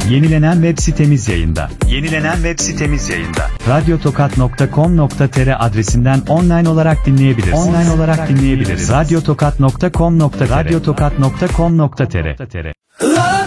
Yenilenen web sitemiz yayında. Radyotokat.com.tr adresinden online olarak dinleyebilirsiniz. Radyotokat.com.tr